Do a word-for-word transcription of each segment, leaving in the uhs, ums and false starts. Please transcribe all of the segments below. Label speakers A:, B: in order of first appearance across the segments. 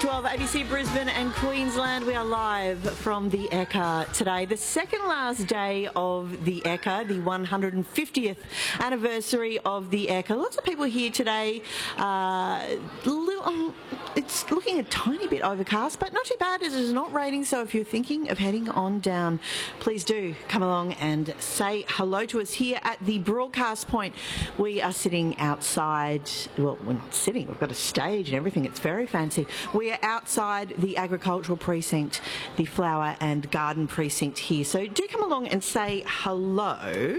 A: twelve, A B C Brisbane and Queensland. We are live from the Ekka today, the second last day of the Ekka, the one hundred fiftieth anniversary of the Ekka. Lots of people here today. Uh, little, um, it's looking a tiny bit overcast, but not too bad as it is not raining. So if you're thinking of heading on down, please do come along and say hello to us here at the broadcast point. We are sitting outside. Well, we're not sitting. We've got a stage and everything. It's very fancy. We are outside the agricultural precinct, the flower and garden precinct here. So do come along and say hello.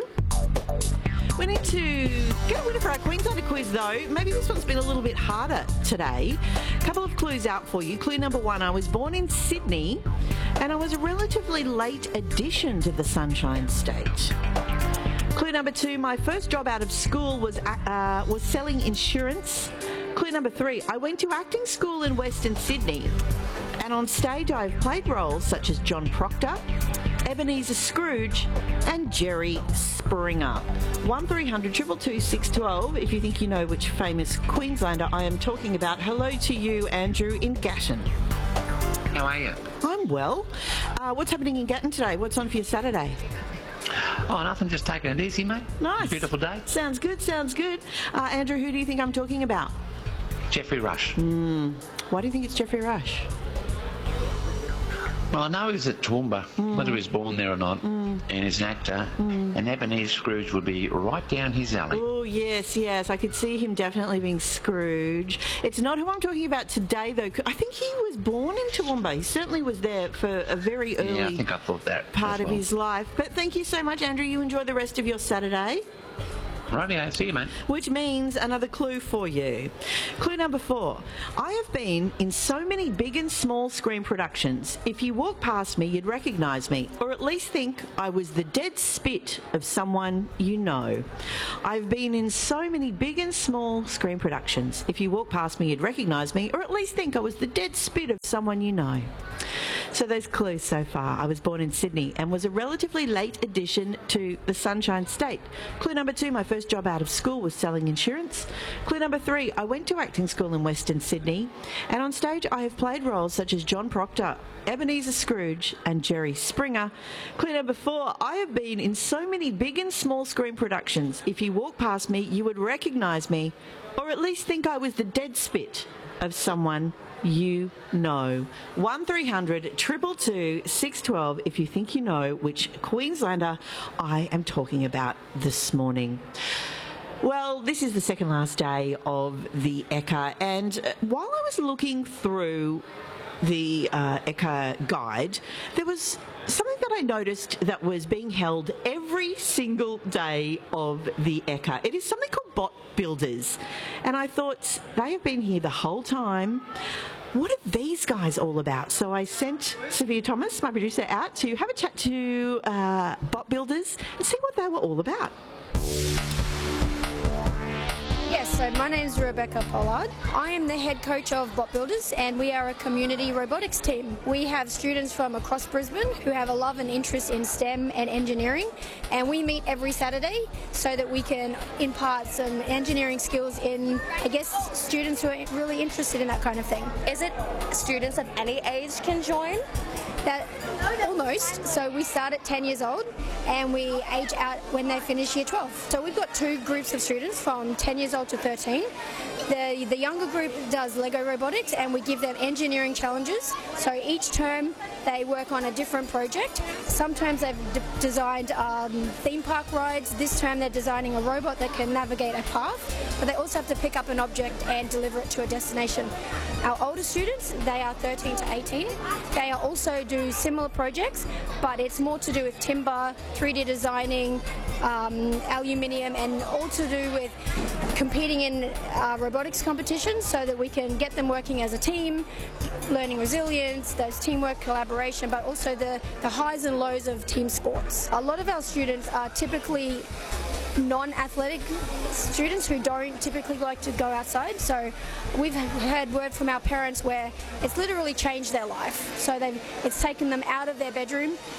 A: We need to get a winner for our Queenslander quiz though. Maybe this one's been a little bit harder today. A couple of clues out for you. Clue number one, I was born in Sydney and I was a relatively late addition to the Sunshine State. Clue number two, my first job out of school was uh, was selling insurance. Clue number three, I went to acting school in Western Sydney, and on stage I've played roles such as John Proctor, Ebenezer Scrooge and Jerry Springer. one three hundred two two two six one two if you think you know which famous Queenslander I am talking about. Hello to you, Andrew, in Gatton.
B: How are you?
A: I'm well. Uh, what's happening in Gatton today? What's on for your Saturday?
B: Oh, nothing, just taking it easy, mate.
A: Nice.
B: Beautiful day.
A: Sounds good, sounds good. Uh, Andrew, who do you think I'm talking about?
B: Geoffrey Rush.
A: Mm. Why do you think it's Geoffrey Rush?
B: Well, I know he's at Toowoomba, mm. whether he was born there or not, mm. and he's an actor, mm. and Ebenezer Scrooge would be right down his alley.
A: Oh, yes, yes. I could see him definitely being Scrooge. It's not who I'm talking about today, though. I think he was born in Toowoomba. He certainly was there for a very early
B: yeah, I think I thought that
A: part
B: well.
A: of his life. But thank you so much, Andrew. You enjoy the rest of your Saturday.
B: Rightio, see you, mate.
A: Which means another clue for you. Clue number four. I have been in so many big and small screen productions. If you walk past me, you'd recognise me, or at least think I was the dead spit of someone you know. I've been in so many big and small screen productions. If you walk past me, you'd recognise me, or at least think I was the dead spit of someone you know. So those clues so far. I was born in Sydney and was a relatively late addition to the Sunshine State. Clue number two, my first job out of school was selling insurance. Clue number three, I went to acting school in Western Sydney, and on stage I have played roles such as John Proctor, Ebenezer Scrooge and Jerry Springer. Clue number four, I have been in so many big and small screen productions. If you walk past me, you would recognise me, or at least think I was the dead spit of someone you know. one three hundred two two two six one two if you think you know which Queenslander I am talking about this morning. Well, this is the second last day of the Ekka, and while I was looking through the uh, Ekka guide, there was something that I noticed that was being held every single day of the Ekka. It is something called Bot Builders, and I thought they have been here the whole time. What are these guys all about? So I sent Sophia Thomas, my producer, out to have a chat to uh, Bot Builders and see what they were all about.
C: Yes, so my name is Rebecca Pollard. I am the head coach of Bot Builders, and we are a community robotics team. We have students from across Brisbane who have a love and interest in STEM and engineering, and we meet every Saturday so that we can impart some engineering skills in, I guess, students who are really interested in that kind of thing.
D: Is it students of any age can join?
C: That almost. So we start at ten years old and we age out when they finish year twelve. So we've got two groups of students from ten years old to thirteen. The, the younger group does Lego robotics, and we give them engineering challenges. So each term they work on a different project. Sometimes they've d- designed um, theme park rides. This term they're designing a robot that can navigate a path, but they also have to pick up an object and deliver it to a destination. Our older students, they are thirteen to eighteen. They are also do similar projects, but it's more to do with timber, three D designing, um, aluminium, and all to do with competing in uh, robotics competitions so that we can get them working as a team, learning resilience, those teamwork, collaboration, but also the, the highs and lows of team sports. A lot of our students are typically non-athletic students who don't typically like to go outside, so we've heard word from our parents where it's literally changed their life. So they've, it's taken them out of their bedroom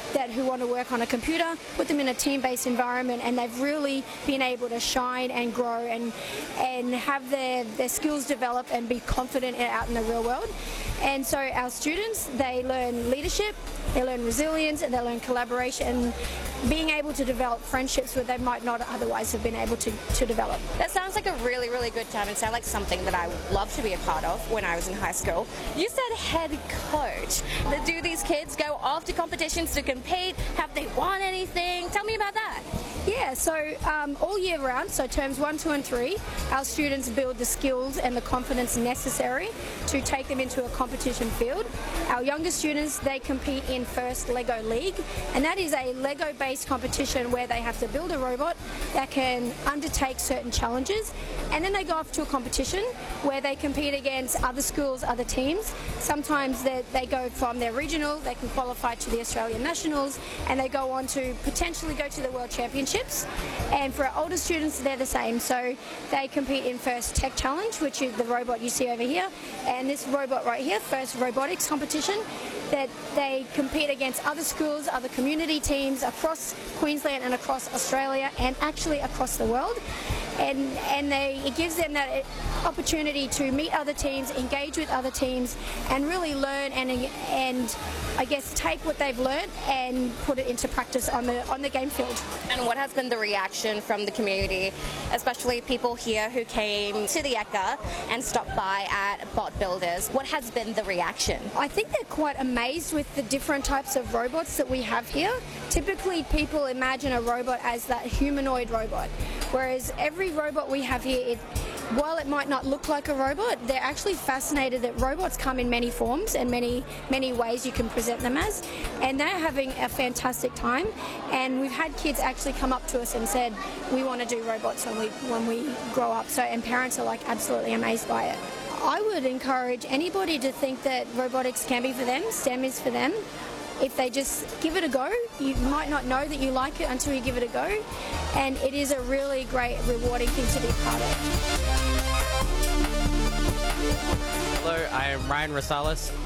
C: that who want to work on a computer, put them in a team-based environment, and they've really been able to shine and grow and and have their, their skills develop and be confident out in the real world. And so our students, they learn leadership, they learn resilience, and they learn collaboration, being able to develop friendships where they might not otherwise have been able to, to develop.
D: That sounds like a really, really good time and sounds like something that I would love to be a part of when I was in high school. You said head coach. Do these kids go off to competitions to compete? Have they won anything? Tell me about that.
C: Yeah, so um, all year round, so terms one, two and three, our students build the skills and the confidence necessary to take them into a competition field. Our younger students, they compete in First Lego League, and that is a Lego-based competition where they have to build a robot that can undertake certain challenges, and then they go off to a competition where they compete against other schools, other teams. Sometimes they, they go from their regional, they can qualify to the Australian Nationals, and they go on to potentially go to the World Championships. And for our older students, they're the same. So they compete in First Tech Challenge, which is the robot you see over here, and this robot right here, First Robotics Competition, that they compete against other schools, other community teams across Queensland and across Australia and actually across the world. And, and they, it gives them that opportunity to meet other teams, engage with other teams, and really learn and, and I guess take what they've learned and put it into practice on the on the game field.
D: And what has been the reaction from the community, especially people here who came to the Ekka and stopped by at Bot Builders? What has been the reaction?
C: I think they're quite amazed with the different types of robots that we have here. Typically, people imagine a robot as that humanoid robot, whereas every robot we have here, it, while it might not look like a robot, they're actually fascinated that robots come in many forms and many many ways you can present them as, and they're having a fantastic time. And we've had kids actually come up to us and said, we want to do robots when we when we grow up. So, and parents are like absolutely amazed by it. I would encourage anybody to think that robotics can be for them, STEM is for them. If they just give it a go, you might not know that you like it until you give it a go, and it is a really great, rewarding thing to be part of.
E: Hello, I am Ryan Rosales,